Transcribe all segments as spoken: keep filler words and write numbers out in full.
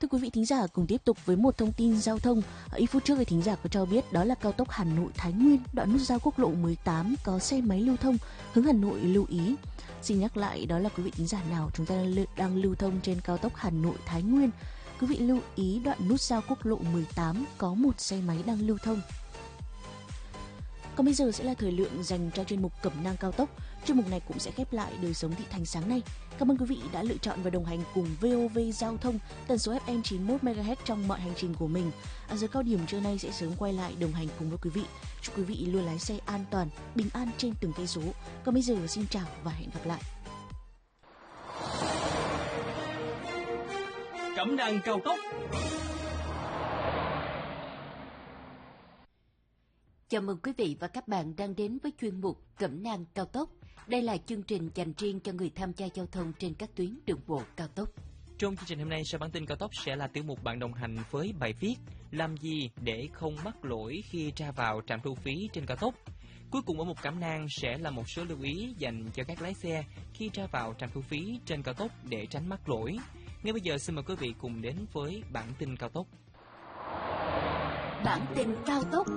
Thưa quý vị thính giả, cùng tiếp tục với một thông tin giao thông. Ít phút trước thì thính giả có cho biết đó là cao tốc Hà Nội Thái Nguyên, đoạn nút giao quốc lộ mười tám có xe máy lưu thông hướng Hà Nội lưu ý. Xin nhắc lại, đó là quý vị thính giả nào chúng ta đang lưu thông trên cao tốc Hà Nội Thái Nguyên, quý vị lưu ý đoạn nút giao quốc lộ mười tám có một xe máy đang lưu thông. Còn bây giờ sẽ là thời lượng dành cho chuyên mục Cẩm nang cao tốc. Chuyên mục này cũng sẽ khép lại đời sống thị thành sáng nay. Cảm ơn quý vị đã lựa chọn và đồng hành cùng vê o vê Giao thông tần số ép em chín mươi mốt mê ga héc trong mọi hành trình của mình. À, giờ cao điểm trưa nay sẽ sớm quay lại đồng hành cùng với quý vị. Chúc quý vị luôn lái xe an toàn, bình an trên từng cây số. Còn bây giờ xin chào và hẹn gặp lại. Cẩm nang cao tốc. Chào mừng quý vị và các bạn đang đến với chuyên mục Cẩm nang cao tốc. Đây là chương trình dành riêng cho người tham gia giao thông trên các tuyến đường bộ cao tốc. Trong chương trình hôm nay, sau bản tin cao tốc sẽ là tiểu mục bạn đồng hành với bài viết làm gì để không mắc lỗi khi ra vào trạm thu phí trên cao tốc. Cuối cùng ở mục Cẩm nang sẽ là một số lưu ý dành cho các lái xe khi ra vào trạm thu phí trên cao tốc để tránh mắc lỗi. Ngay bây giờ xin mời quý vị cùng đến với bản tin cao tốc. Bản tin cao tốc.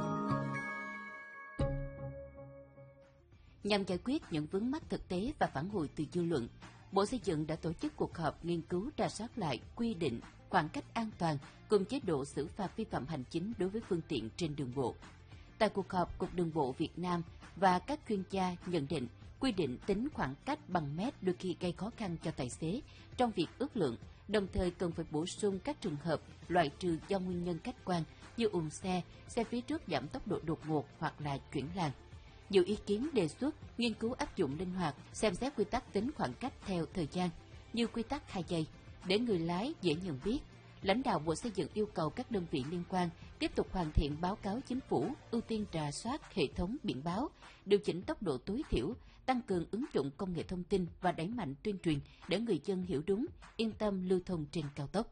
Nhằm giải quyết những vướng mắc thực tế và phản hồi từ dư luận, Bộ Xây dựng đã tổ chức cuộc họp nghiên cứu rà soát lại quy định khoảng cách an toàn cùng chế độ xử phạt vi phạm hành chính đối với phương tiện trên đường bộ. Tại cuộc họp, Cục Đường bộ Việt Nam và các chuyên gia nhận định quy định tính khoảng cách bằng mét đôi khi gây khó khăn cho tài xế trong việc ước lượng, đồng thời cần phải bổ sung các trường hợp loại trừ do nguyên nhân khách quan như ùn xe, xe phía trước giảm tốc độ đột ngột hoặc là chuyển làn. Nhiều ý kiến đề xuất nghiên cứu áp dụng linh hoạt, xem xét quy tắc tính khoảng cách theo thời gian, như quy tắc hai giây, để người lái dễ nhận biết. Lãnh đạo Bộ Xây dựng yêu cầu các đơn vị liên quan tiếp tục hoàn thiện báo cáo chính phủ, ưu tiên rà soát hệ thống biển báo, điều chỉnh tốc độ tối thiểu, tăng cường ứng dụng công nghệ thông tin và đẩy mạnh tuyên truyền để người dân hiểu đúng, yên tâm lưu thông trên cao tốc.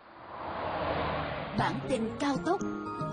Bản tin cao tốc.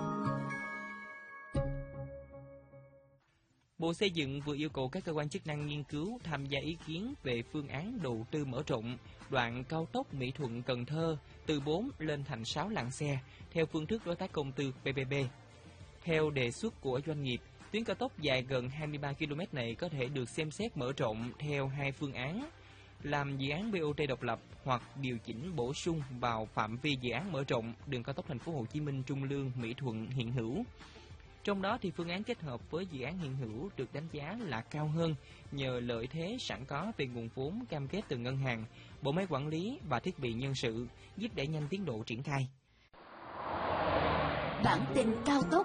Bộ Xây dựng vừa yêu cầu các cơ quan chức năng nghiên cứu tham gia ý kiến về phương án đầu tư mở rộng đoạn cao tốc Mỹ Thuận - Cần Thơ từ bốn lên thành sáu làn xe theo phương thức đối tác công tư pê pê pê. Theo đề xuất của doanh nghiệp, tuyến cao tốc dài gần hai mươi ba ki lô mét này có thể được xem xét mở rộng theo hai phương án: làm dự án bê o tê độc lập hoặc điều chỉnh bổ sung vào phạm vi dự án mở rộng đường cao tốc Thành phố Hồ Chí Minh Trung Lương - Mỹ Thuận hiện hữu. Trong đó thì phương án kết hợp với dự án hiện hữu được đánh giá là cao hơn nhờ lợi thế sẵn có về nguồn vốn cam kết từ ngân hàng, bộ máy quản lý và thiết bị nhân sự, giúp đẩy nhanh tiến độ triển khai. Bản tin cao tốc.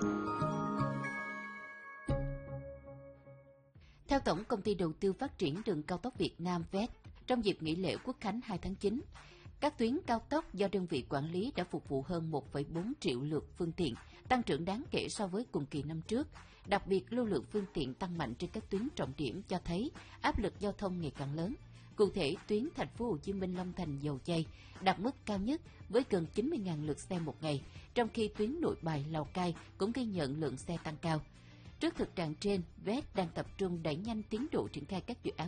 Theo Tổng Công ty Đầu tư Phát triển Đường Cao tốc Việt Nam vét, trong dịp nghỉ lễ Quốc khánh hai tháng chín, các tuyến cao tốc do đơn vị quản lý đã phục vụ hơn một phẩy bốn triệu lượt phương tiện, tăng trưởng đáng kể so với cùng kỳ năm trước. Đặc biệt, lưu lượng phương tiện tăng mạnh trên các tuyến trọng điểm cho thấy áp lực giao thông ngày càng lớn. Cụ thể, tuyến Thành phố Hồ Chí Minh - Long Thành - Dầu Giây đạt mức cao nhất với gần chín mươi nghìn lượt xe một ngày, trong khi tuyến Nội Bài - Lào Cai cũng ghi nhận lượng xe tăng cao. Trước thực trạng trên, vét đang tập trung đẩy nhanh tiến độ triển khai các dự án